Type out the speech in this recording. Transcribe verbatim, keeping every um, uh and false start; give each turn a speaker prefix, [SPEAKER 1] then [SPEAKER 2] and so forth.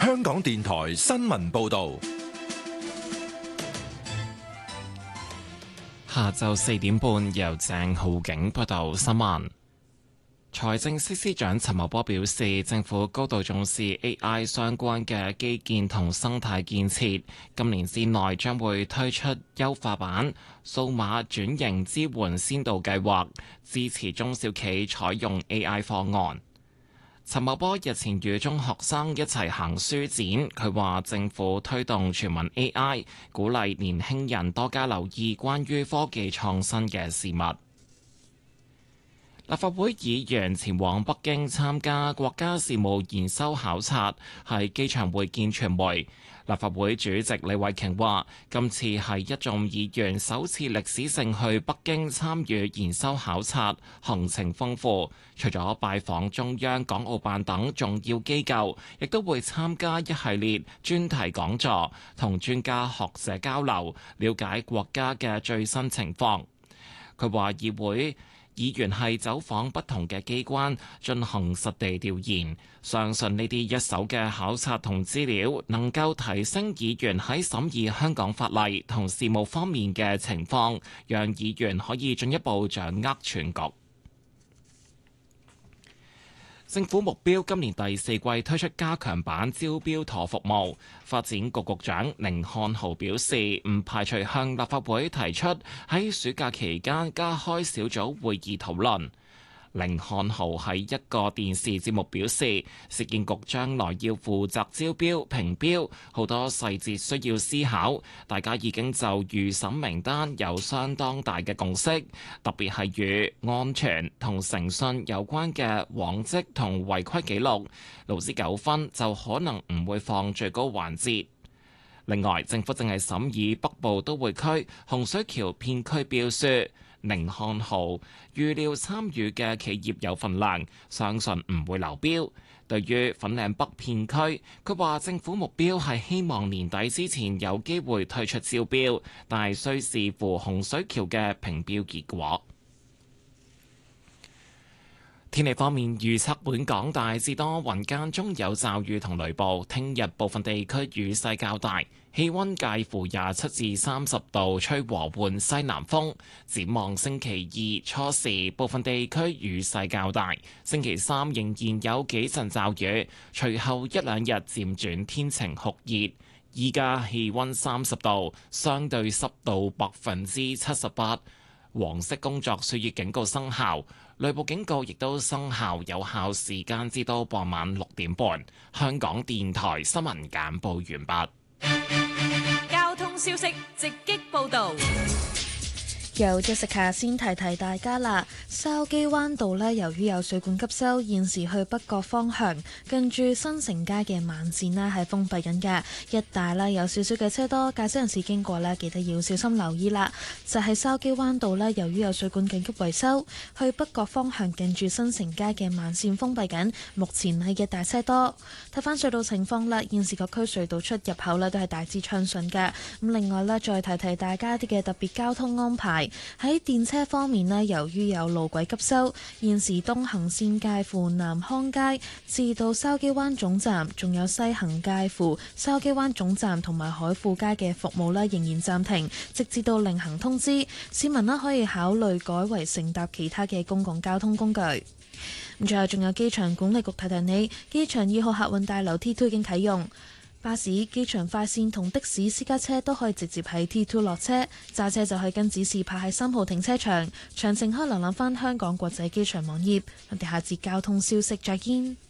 [SPEAKER 1] 香港電台新聞報道。
[SPEAKER 2] 下晝四點半，由鄭浩景報道新聞。財政司司長陳茂波表示，政府高度重視 A I 相關嘅基建同生態建設，今年之內將會推出優化版數碼轉型支援先導計劃，支持中小企採用 A I 方案。陳茂波日前與中學生一齊行書展，佢話政府推動全民 A I， 鼓勵年輕人多加留意關於科技創新嘅事物。立法會議員前往北京參加國家事務研修考察，喺機場會見傳媒。立法會主席李慧瓊話：今次係一眾議員首次歷史性去北京參與研修考察，行程豐富。除咗拜訪中央、港澳辦等重要機構，亦都會參加一系列專題講座，同專家學者交流，了解國家嘅最新情況。佢話議會議員係走訪不同嘅機關進行實地調研，相信呢啲一手嘅考察同資料能夠提升議員喺審議香港法例同事務方面嘅情況，讓議員可以進一步掌握全局。政府目標今年第四季推出加強版招標妥服務。發展局局長甯漢豪表示，唔排除向立法會提出喺暑假期間加開小組會議討論。甯漢豪喺一個電視節目表示，市建局將來要負責招標、評標，好多細節需要思考。大家已經就預審名單有相當大嘅共識，特別係與安全同誠信有關嘅往績同違規記錄、勞資糾紛就可能唔會放最高環節。另外，政府正係審議北部都會區洪水橋片區標書。甯漢豪預料參與嘅企業有份量，相信唔會流標。對於粉嶺北片區，佢話政府目標係希望年底之前有機會推出招標，但係需視乎洪水橋嘅評標結果。天氣方面預測，本港大致多雲間中有驟雨同雷暴，聽日部分地區雨勢較大，氣溫介乎廿七至三十度，吹和緩西南風。展望星期二初時，部分地區雨勢較大，星期三仍然有幾陣驟雨，隨後一兩日漸轉天晴酷熱。依家氣溫三十度，相對濕度百分之七十八，黃色工作暑熱警告生效。雷暴警告亦都生效，有效時間至到傍晚六點半。香港電台新聞簡報完畢。
[SPEAKER 3] 交通消息直擊報導。
[SPEAKER 4] 由 Jessica 先提提大家啦，筲箕灣道呢，由於有水管急修，現時去北角方向近住新城街嘅慢線呢係封閉緊嘅，一帶呢有少少嘅車多，駕駛人士經過呢記得要小心留意啦。就係筲箕灣道呢，由於有水管緊急維修，去北角方向近住新城街嘅慢線封閉緊，目前係一帶車多。睇翻隧道情況啦，現時各區隧道出入口呢都係大致暢順嘅。咁另外呢，再提提大家啲嘅特別交通安排。喺電車方面呢，由於有路軌急修，現時東行線介乎南康街至到筲箕灣總站，仲有西行介乎筲箕灣總站同埋海富街嘅服務呢仍然暫停，直至到另行通知。市民呢可以考慮改為乘搭其他嘅公共交通工具。咁最後仲有機場管理局提提你，機場二號客運大樓 T 二 已經啟用。巴士、機場快線同的士、私家車都可以直接喺 T 二 落車，揸車就可以跟指示泊喺三號停車場。詳情可以瀏覽返香港國際機場網頁。我哋下節交通消息再見。